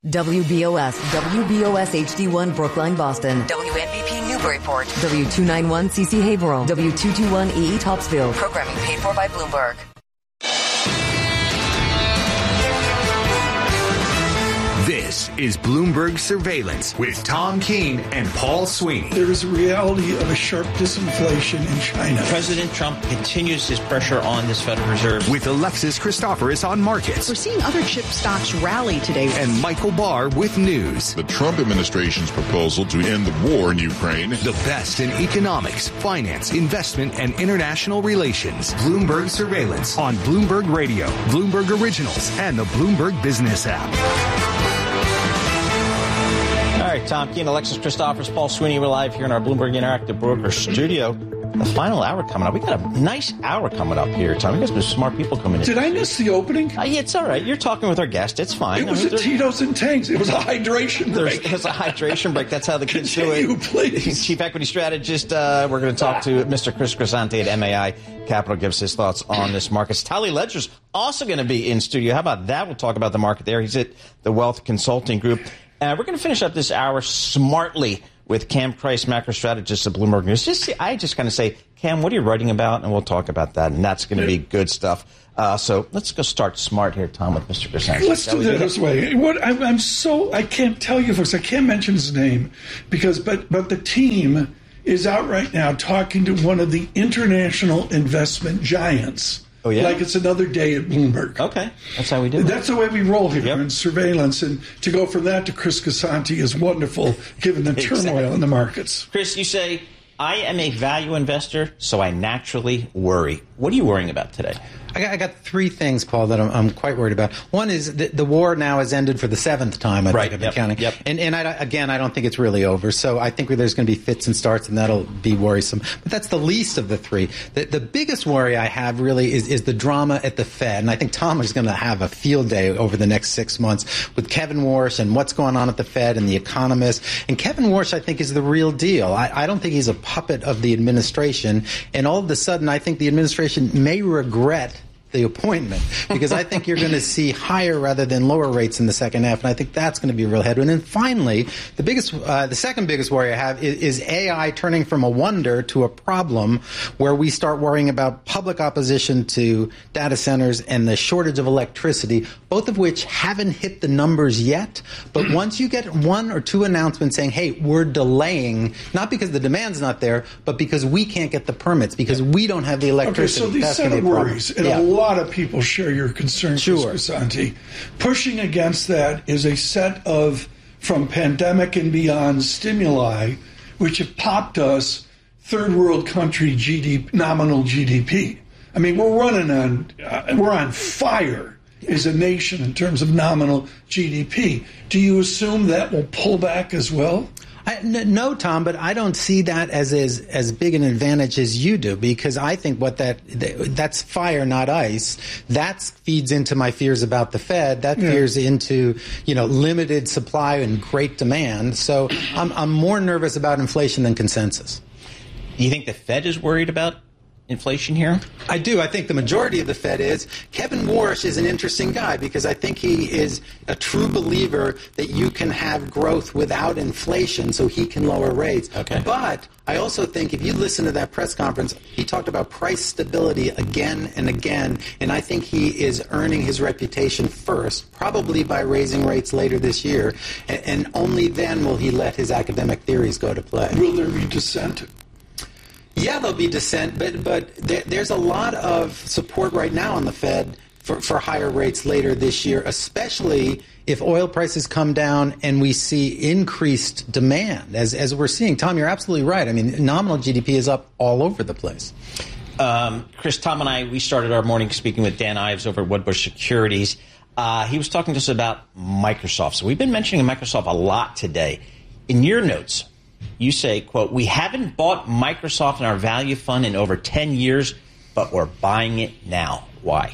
WBOS HD1 Brookline, Boston. WNBP Newburyport. W291 Haverhill. W221 EE Topsfield. Programming paid for by Bloomberg. This is Bloomberg Surveillance with Tom Keene and Paul Sweeney. There is a reality of a sharp disinflation in China. President Trump continues his pressure on this Federal Reserve. With Alexis Christoforous on markets. We're seeing other chip stocks rally today. And Michael Barr with news. The Trump administration's proposal to end the war in Ukraine. The best in economics, finance, investment, and international relations. Bloomberg Surveillance on Bloomberg Radio, Bloomberg Originals, and the Bloomberg Business app. All right, Tom Keene, Alexis Christoforous, Paul Sweeney. We're live here in our Bloomberg Interactive Broker studio. The final hour coming up. We got a nice hour coming up here, Tom. You guys have smart people coming in. Did I miss the opening? Yeah, it's all right. You're talking with our guest. It's fine. It was a Tito's and Tangs. It was a hydration break. It was a hydration break. That's how the kids do it. Please. Chief Equity Strategist. We're going to talk to Mr. Chris Crescente at MAI Capital. Gives his thoughts on this market. Tally Ledger's also going to be in studio. How about that? We'll talk about the market there. He's at the Wealth Consulting Group. We're going to finish up this hour smartly with Cam Price, macro strategist at Bloomberg News. I just kind of say, Cam, what are you writing about? And we'll talk about that. And that's going to be good stuff. So let's go start smart here, Tom, with Mr. Crescente. Let's do it this way. I can't tell you, folks, I can't mention his name but the team is out right now talking to one of the international investment giants. Oh, yeah? Like it's another day at Bloomberg. Okay. That's how we do it. That's the way we roll here in surveillance. And to go from that to Chris Crescente is wonderful, given the turmoil in the markets. Chris, you say, I am a value investor, so I naturally worry. What are you worrying about today? I got three things, Paul, that I'm quite worried about. One is the war now has ended for the seventh time, I think, I've been counting. Yep. And I don't think it's really over. So I think there's going to be fits and starts, and that'll be worrisome. But that's the least of the three. The biggest worry I have really is the drama at the Fed. And I think Tom is going to have a field day over the next 6 months with Kevin Warsh and what's going on at the Fed and the economists. And Kevin Warsh, I think, is the real deal. I don't think he's a puppet of the administration. And all of a sudden, I think the administration may regret the appointment, because I think you're going to see higher rather than lower rates in the second half, and I think that's going to be a real headwind. And finally, the second biggest worry I have is AI turning from a wonder to a problem, where we start worrying about public opposition to data centers and the shortage of electricity, both of which haven't hit the numbers yet. But once you get one or two announcements saying, hey, we're delaying, not because the demand's not there, but because we can't get the permits, because we don't have the electricity. Okay, so these set of worries, and a lot of people share your concern, Chris Crescente. Pushing against that is a set of, from pandemic and beyond, stimuli, which have popped us third world country nominal GDP. I mean, we're on fire as a nation in terms of nominal GDP. Do you assume that will pull back as well? No, Tom, but I don't see that as big an advantage as you do, because I think that's fire, not ice. That feeds into my fears about the Fed. That feeds into limited supply and great demand. So I'm more nervous about inflation than consensus. Do you think the Fed is worried about inflation here? I do. I think the majority of the Fed is. Kevin Warsh is an interesting guy, because I think he is a true believer that you can have growth without inflation, so he can lower rates. Okay. But I also think if you listen to that press conference, he talked about price stability again and again, and I think he is earning his reputation first, probably by raising rates later this year, and only then will he let his academic theories go to play. Will there be dissent? Yeah, there'll be dissent, but there's a lot of support right now on the Fed for higher rates later this year, especially if oil prices come down and we see increased demand, as we're seeing. Tom, you're absolutely right. I mean, nominal GDP is up all over the place. Chris, Tom and I, we started our morning speaking with Dan Ives over at Wedbush Securities. He was talking to us about Microsoft. So we've been mentioning Microsoft a lot today. In your notes, you say, quote, we haven't bought Microsoft in our value fund in over 10 years, but we're buying it now. Why?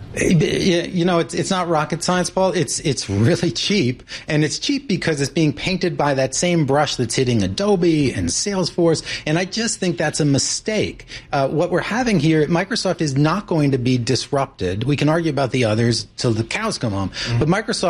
It's not rocket science, Paul. It's really cheap, and it's cheap because it's being painted by that same brush that's hitting Adobe and Salesforce, and I just think that's a mistake. What we're having here, Microsoft is not going to be disrupted. We can argue about the others till the cows come home, but Microsoft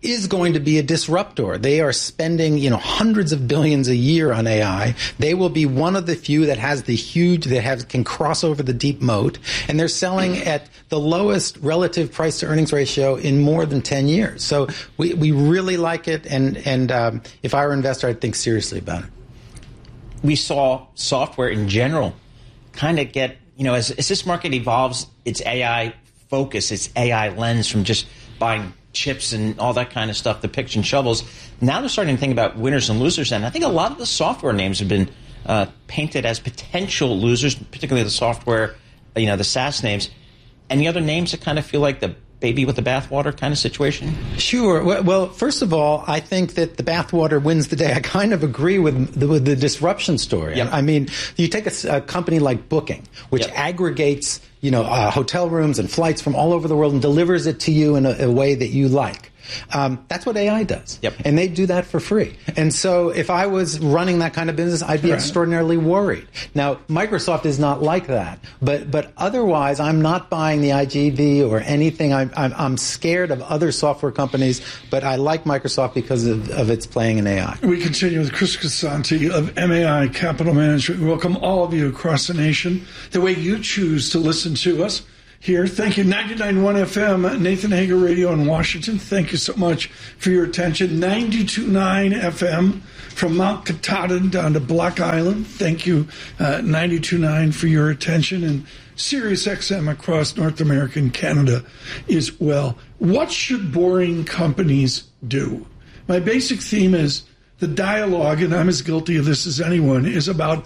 is going to be a disruptor. They are spending, hundreds of billions a year on AI. They will be one of the few that has can cross over the deep moat, and they're selling at the lowest relative price to earnings ratio in more than 10 years. So we really like it, and if I were an investor, I'd think seriously about it. We saw software in general kind of get, as this market evolves, its AI focus, its AI lens from just buying chips and all that kind of stuff, the picks and shovels. Now they're starting to think about winners and losers, and I think a lot of the software names have been painted as potential losers, particularly the software, the SaaS names. Any other names that kind of feel like the baby with the bathwater kind of situation? Sure. Well, first of all, I think that the bathwater wins the day. I kind of agree with the disruption story. Yep. I mean, you take a company like Booking, which aggregates hotel rooms and flights from all over the world and delivers it to you in a way that you like. That's what AI does. Yep. And they do that for free. And so if I was running that kind of business, I'd be extraordinarily worried. Now, Microsoft is not like that. But otherwise, I'm not buying the IGV or anything. I'm scared of other software companies, but I like Microsoft because of its playing in AI. We continue with Chris Cassanti of MAI Capital Management. We welcome all of you across the nation, the way you choose to listen to us. Here. Thank you. 99.1 FM, Nathan Hager Radio in Washington. Thank you so much for your attention. 92.9 FM from Mount Katahdin down to Block Island. Thank you, 92.9 for your attention. And Sirius XM across North America and Canada as well. What should boring companies do? My basic theme is the dialogue, and I'm as guilty of this as anyone, is about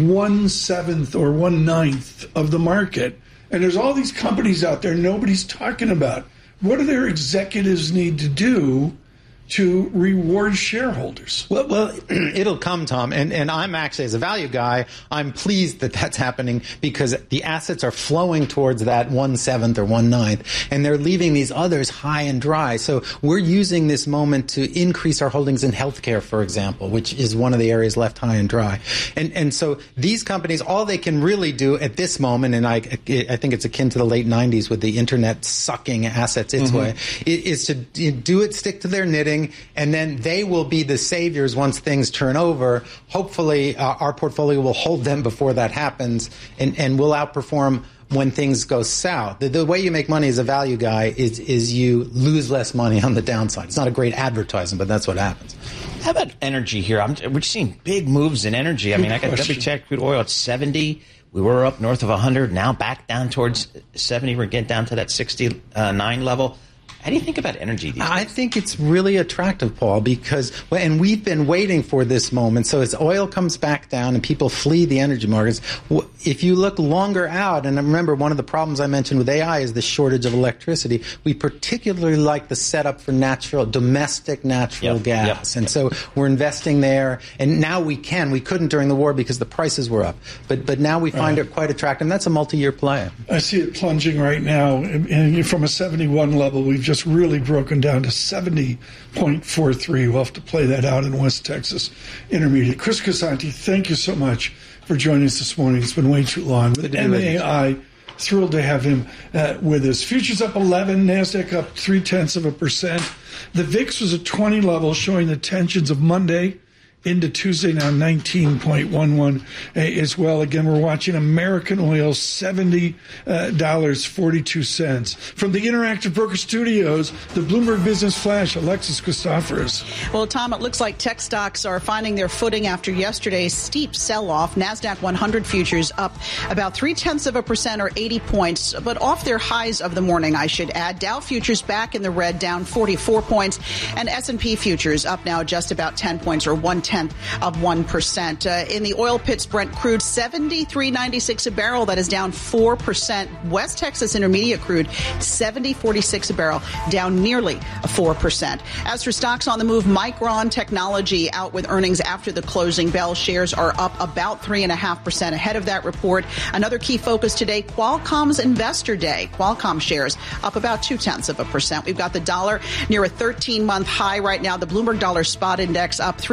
1/7 or 1/9 of the market. And there's all these companies out there nobody's talking about. What do their executives need to do to reward shareholders? Well, it'll come, Tom. And I'm actually, as a value guy, I'm pleased that that's happening because the assets are flowing towards that 1/7 or 1/9, and they're leaving these others high and dry. So we're using this moment to increase our holdings in healthcare, for example, which is one of the areas left high and dry. And so these companies, all they can really do at this moment, and I think it's akin to the late 90s with the internet sucking assets its way, is to do it, stick to their knitting, and then they will be the saviors once things turn over. Hopefully, our portfolio will hold them before that happens, and will outperform when things go south. The way you make money as a value guy is you lose less money on the downside. It's not a great advertisement, but that's what happens. How about energy here? We're seeing big moves in energy. I mean, I got WTI crude oil at 70. We were up north of 100, now back down towards 70. We're getting down to that 69 level. How do you think about energy these days? I think it's really attractive, Paul, because, and we've been waiting for this moment. So as oil comes back down and people flee the energy markets, if you look longer out, and remember one of the problems I mentioned with AI is the shortage of electricity, we particularly like the setup for domestic natural gas. And so we're investing there, and now we couldn't during the war because the prices were up. But now we find it quite attractive, and that's a multi-year play. I see it plunging right now, and from a 71 level, we've just really broken down to 70.43. We'll have to play that out in West Texas Intermediate. Chris Cassanti, thank you so much for joining us this morning. It's been way too long. With MAI, thrilled to have him with us. Futures up 11, NASDAQ up 0.3%. The VIX was at 20 level, showing the tensions of Monday into Tuesday, now 19.11 as well. Again, we're watching American oil, $70.42. From the Interactive Broker Studios, the Bloomberg Business Flash, Alexis Christoforous. Well, Tom, it looks like tech stocks are finding their footing after yesterday's steep sell-off. NASDAQ 100 futures up about 0.3% or 80 points, but off their highs of the morning, I should add. Dow futures back in the red, down 44 points, and S&P futures up now just about 10 points or 0.1% of 1%. In the oil pits, Brent crude $73.96 a barrel. That is down 4%. West Texas Intermediate crude $70.46 a barrel, down nearly 4%. As for stocks on the move, Micron Technology out with earnings after the closing bell. Shares are up about 3.5% ahead of that report. Another key focus today, Qualcomm's Investor Day. Qualcomm shares up about 0.2%. We've got the dollar near a 13-month high right now. The Bloomberg Dollar Spot Index up 0.3%.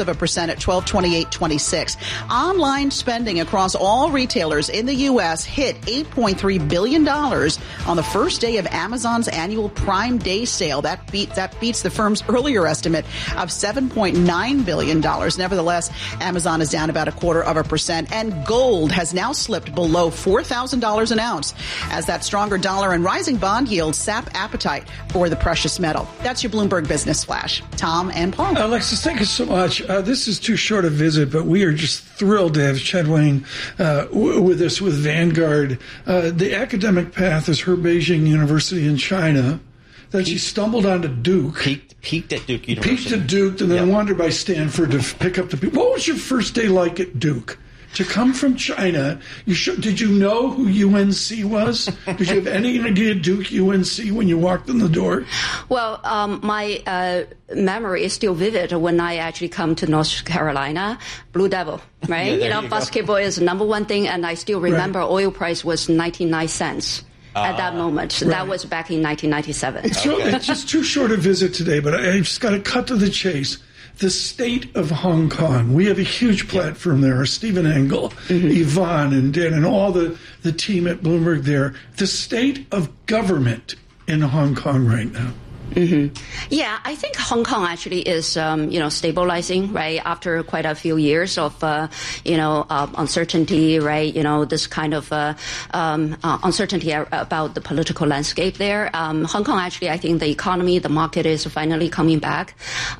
at 1228.26. Online spending across all retailers in the U.S. hit $8.3 billion on the first day of Amazon's annual Prime Day sale. That beats the firm's earlier estimate of $7.9 billion. Nevertheless, Amazon is down about 0.25%, and gold has now slipped below $4,000 an ounce as that stronger dollar and rising bond yields sap appetite for the precious metal. That's your Bloomberg Business Flash. Tom and Paul. Alexis, thank you so much. This is too short a visit, but we are just thrilled to have Ched Wang with us with Vanguard. The academic path is her Beijing University in China. Then she stumbled onto Duke. Peaked at Duke University. Peaked at Duke, and then wandered by Stanford to pick up the people. What was your first day like at Duke? To come from China, did you know who UNC was? Did you have any idea Duke UNC when you walked in the door? Well, my memory is still vivid when I actually come to North Carolina. Blue Devil, right? Yeah, basketball is the number one thing, and I still remember oil price was 99 cents. At that moment. Right. That was back in 1997. It's just too short a visit today, but I just got to cut to the chase. The state of Hong Kong. We have a huge platform there. Stephen Engel, Yvonne and Dan and all the team at Bloomberg there. The state of government in Hong Kong right now. Yeah, I think Hong Kong actually is, stabilizing, right, after quite a few years of, uncertainty, right, this kind of uncertainty about the political landscape there. Hong Kong actually, I think the economy, the market is finally coming back.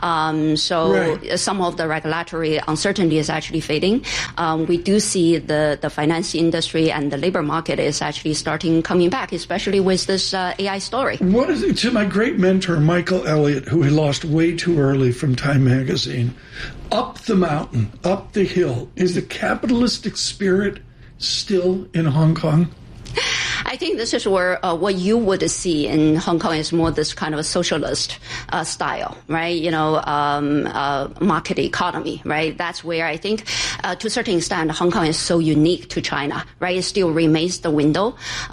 Some of the regulatory uncertainty is actually fading. We do see the finance industry and the labor market is actually coming back, especially with this AI story. What is it to my great mentor, Michael Elliott, who he lost way too early from Time Magazine, up the mountain, up the hill, is the capitalistic spirit still in Hong Kong? I think this is where what you would see in Hong Kong is more this kind of a socialist style, right? Market economy, right? That's where I think, to a certain extent, Hong Kong is so unique to China, right? It still remains the window,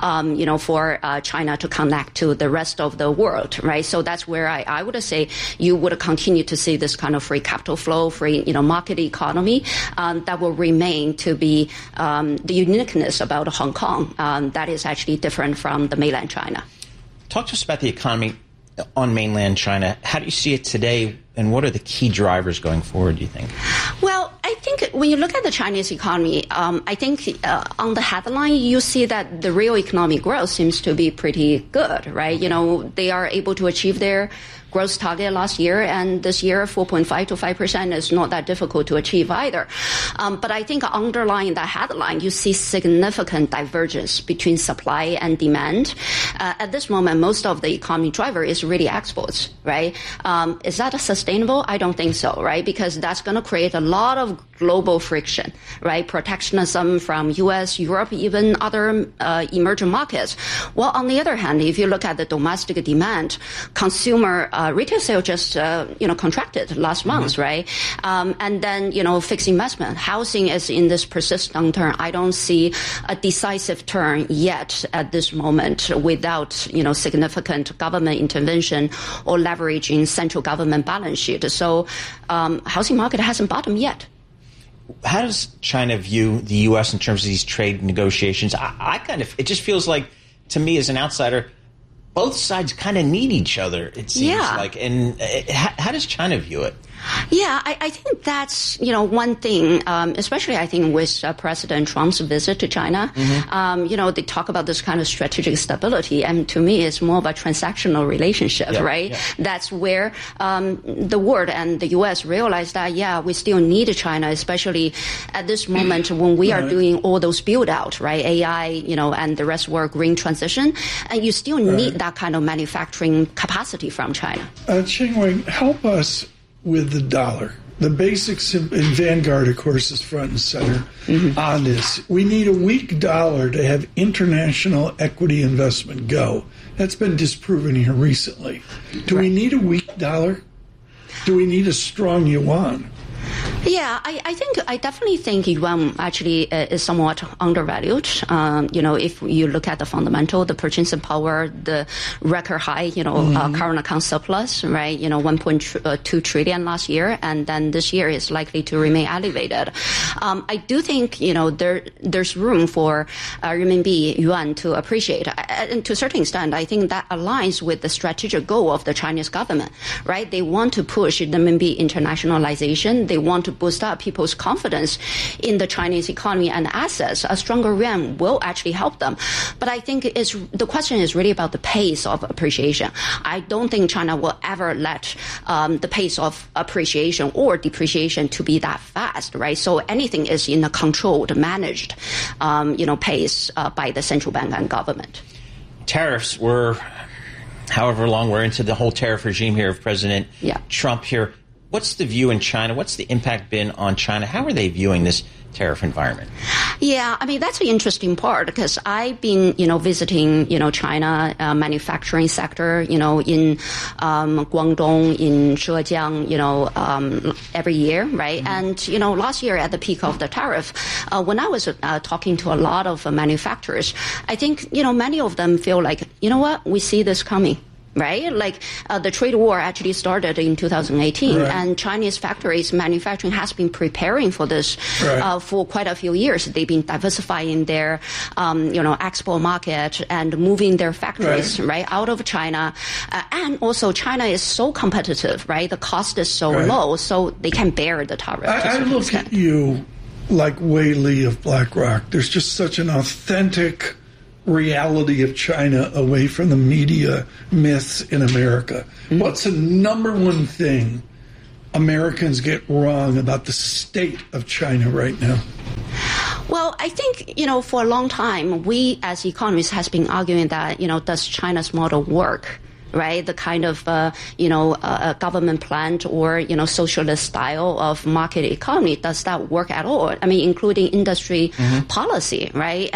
for China to connect to the rest of the world, right? So that's where I would say you would continue to see this kind of free capital flow, free, market economy that will remain to be the uniqueness about Hong Kong. That is actually different from the mainland China. Talk to us about the economy on mainland China. How do you see it today, and what are the key drivers going forward, do you think? Well, I think when you look at the Chinese economy, I think on the headline, you see that the real economic growth seems to be pretty good, right? They are able to achieve their growth target last year, and this year 4.5 to 5% is not that difficult to achieve either. But I think underlying that headline, you see significant divergence between supply and demand. At this moment, most of the economy driver is really exports, right? Is that sustainable? I don't think so, right? Because that's going to create a lot of global friction, right? Protectionism from U.S., Europe, even other emerging markets. Well, on the other hand, if you look at the domestic demand, consumer retail sales just, contracted last month, right? And then, fixed investment. Housing is in this persistent downturn. I don't see a decisive turn yet at this moment without, significant government intervention or leveraging central government balance sheet. So, housing market hasn't bottomed yet. How does China view the U.S. in terms of these trade negotiations? It just feels like, to me as an outsider, both sides kind of need each other, it seems like. And how does China view it? Yeah, I think that's, one thing, especially I think with President Trump's visit to China, they talk about this kind of strategic stability. And to me, it's more of a transactional relationship, right? Yeah. That's where the world and the U.S. realize that, we still need China, especially at this moment when we are doing all those build out, right? AI, and the rest were green transition. And you still need that kind of manufacturing capacity from China. Ched Wang, help us with the dollar. The basics in Vanguard, of course, is front and center on this. We need a weak dollar to have international equity investment go. That's been disproven here recently. Do we need a weak dollar? Do we need a strong yuan? Yeah, I definitely think yuan actually is somewhat undervalued. If you look at the fundamental, the purchasing power, the record high, current account surplus, right? 1.2 trillion last year, and then this year is likely to remain elevated. I do think, there's room for renminbi yuan to appreciate. And to a certain extent, I think that aligns with the strategic goal of the Chinese government, right? They want to push the renminbi internationalization. They want to boost up people's confidence in the Chinese economy and assets. A stronger yuan will actually help them. But I think the question is really about the pace of appreciation. I don't think China will ever let the pace of appreciation or depreciation to be that fast, right? So anything is in a controlled, managed, pace by the central bank and government. Tariffs were, however long we're into the whole tariff regime here of President Trump here. What's the view in China? What's the impact been on China? How are they viewing this tariff environment? Yeah, that's the interesting part because I've been, visiting, China manufacturing sector, in Guangdong, in Zhejiang, every year, right? Mm-hmm. And, last year at the peak of the tariff, when I was talking to a lot of manufacturers, I think, many of them feel like, we see this coming. Right? Like the trade war actually started in 2018 and Chinese factories manufacturing has been preparing for this for quite a few years. They've been diversifying their, export market and moving their factories out of China. And also China is so competitive, right? The cost is so low, so they can bear the tariff. I look at you like Wei Li of BlackRock. There's just such an authentic reality of China away from the media myths in America. Mm-hmm. What's the number one thing Americans get wrong about the state of China right now? Well, I think, for a long time, we as economists has been arguing that, does China's model work? Right, the kind of a government plan or socialist style of market economy, does that work at all? Including industry policy, right?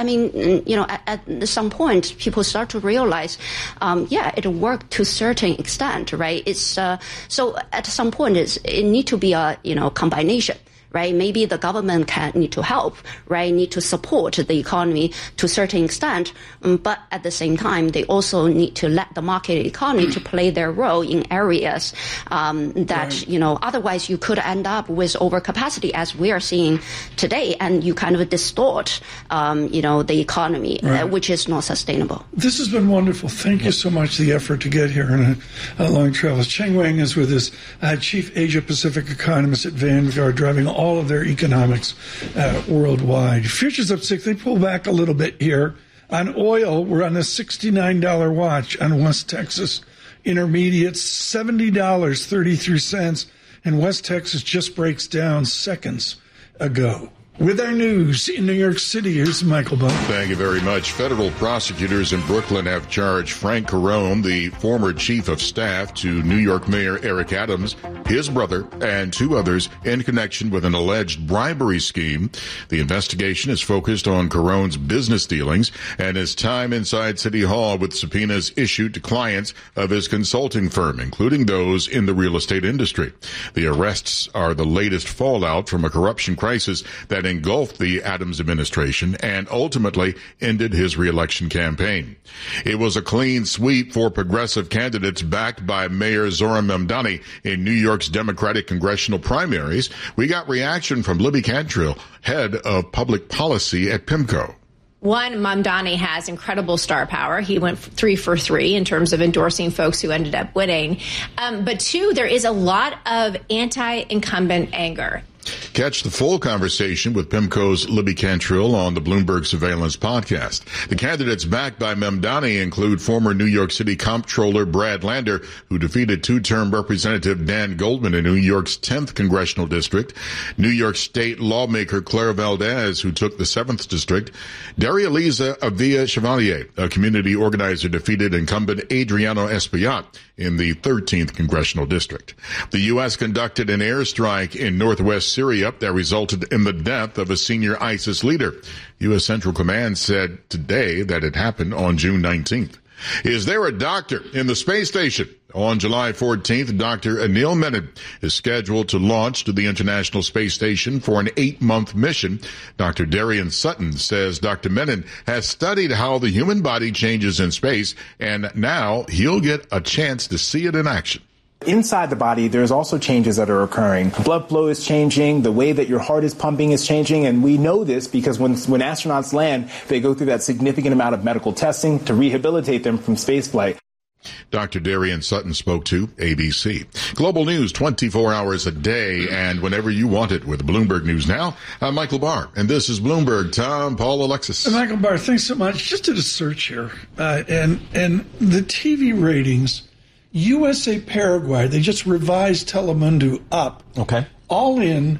At some point, people start to realize, it worked to a certain extent, right? It's so at some point, it need to be a combination. Right? Maybe the government need to help, right? Need to support the economy to a certain extent. But at the same time, they also need to let the market economy to play their role in areas, that, otherwise you could end up with overcapacity as we are seeing today. And you kind of distort, the economy, which is not sustainable. This has been wonderful. Thank you so much, the effort to get here on a long travel. Cheng Wang is with us, Chief Asia Pacific Economist at Vanguard, driving all of their economics worldwide. Futures up 6. They pull back a little bit here. On oil, we're on a $69 watch on West Texas Intermediates, $70.33, and West Texas just breaks down seconds ago. With our news in New York City, here's Michael Buck. Thank you very much. Federal prosecutors in Brooklyn have charged Frank Carone, the former chief of staff to New York Mayor Eric Adams, his brother, and 2 others in connection with an alleged bribery scheme. The investigation is focused on Carone's business dealings and his time inside City Hall with subpoenas issued to clients of his consulting firm, including those in the real estate industry. The arrests are the latest fallout from a corruption crisis that engulfed the Adams administration and ultimately ended his re-election campaign. It was a clean sweep for progressive candidates backed by Mayor Zohran Mamdani in New York's Democratic congressional primaries. We got reaction from Libby Cantrill, head of public policy at PIMCO. One, Mamdani has incredible star power. He went 3 for 3 in terms of endorsing folks who ended up winning. But 2, there is a lot of anti-incumbent anger. Catch the full conversation with PIMCO's Libby Cantrill on the Bloomberg Surveillance podcast. The candidates backed by Mamdani include former New York City Comptroller Brad Lander, who defeated 2-term Representative Dan Goldman in New York's 10th Congressional District, New York State lawmaker Claire Valdez, who took the 7th District, Daria-Liza Avila Chevalier, a community organizer, defeated incumbent Adriano Espaillat in the 13th Congressional District. The U.S. conducted an airstrike in northwest Syria that resulted in the death of a senior ISIS leader. U.S. Central Command said today that it happened on June 19th. Is there a doctor in the space station? On July 14th, Dr. Anil Menon is scheduled to launch to the International Space Station for an 8-month mission. Dr. Darian Sutton says Dr. Menon has studied how the human body changes in space, and now he'll get a chance to see it in action. Inside the body, there's also changes that are occurring. Blood flow is changing, the way that your heart is pumping is changing, and we know this because when astronauts land, they go through that significant amount of medical testing to rehabilitate them from spaceflight. Dr. Darian Sutton spoke to ABC. Global news 24 hours a day and whenever you want it with Bloomberg News Now. I'm Michael Barr, and this is Bloomberg. Tom, Paul, Alexis. Michael Barr, thanks so much. Just did a search here, and the TV ratings, USA Paraguay, they just revised Telemundo up. Okay. All in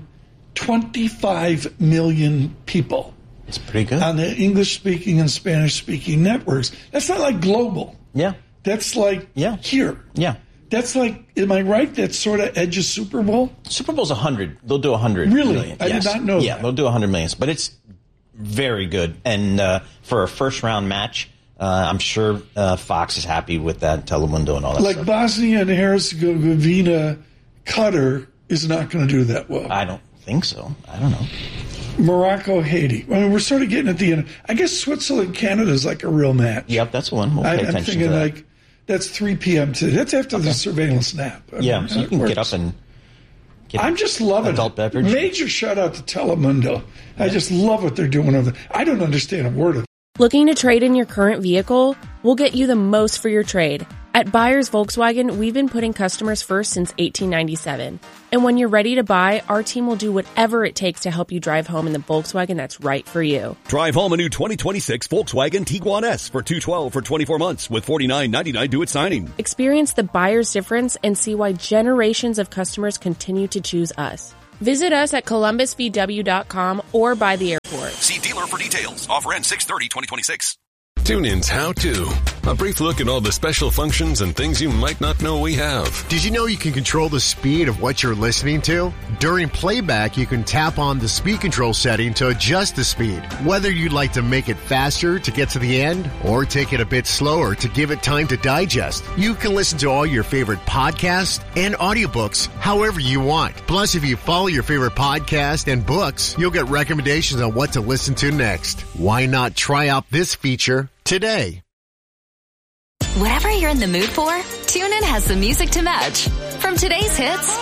25 million people. It's pretty good. On the English-speaking and Spanish-speaking networks. That's not like global. Yeah. That's like here. Yeah. That's like, am I right? That's sort of edge of Super Bowl? Super Bowl's 100. They'll do 100 really? million. I did not know that. Yeah, they'll do 100 million. But it's very good. And for a first-round match, I'm sure Fox is happy with that, Telemundo and all that like stuff. Bosnia and Herzegovina, Qatar is not going to do that well. I don't think so. I don't know. Morocco, Haiti. I mean, we're sort of getting at the end. I guess Switzerland, Canada is like a real match. Yep, that's one. We'll pay attention I'm thinking to that. like that's 3 p.m. today. That's after the surveillance nap. Yeah, so you can get up and get I'm just loving adult it. beverage. Major shout out to Telemundo. I just love what they're doing over there. I don't understand a word of it. Looking to trade in your current vehicle? We'll get you the most for your trade. At Buyers Volkswagen, we've been putting customers first since 1897. And when you're ready to buy, our team will do whatever it takes to help you drive home in the Volkswagen that's right for you. Drive home a new 2026 Volkswagen Tiguan S for $212 for 24 months with $49.99 due at signing. Experience the buyer's difference and see why generations of customers continue to choose us. Visit us at columbusvw.com or by the airport. See dealer for details. Offer ends 6/30/2026. TuneIn's How To. A brief look at all the special functions and things you might not know we have. Did you know you can control the speed of what you're listening to? During playback, you can tap on the speed control setting to adjust the speed. Whether you'd like to make it faster to get to the end or take it a bit slower to give it time to digest, you can listen to all your favorite podcasts and audiobooks however you want. Plus, if you follow your favorite podcast and books, you'll get recommendations on what to listen to next. Why not try out this feature today? Whatever you're in the mood for, TuneIn has the music to match. From today's hits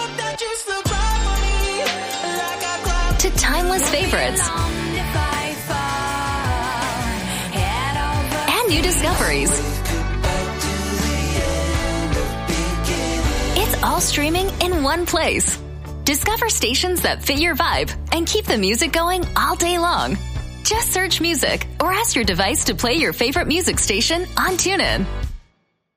to timeless favorites and new discoveries. It's all streaming in one place. Discover stations that fit your vibe and keep the music going all day long. Just search music or ask your device to play your favorite music station on TuneIn.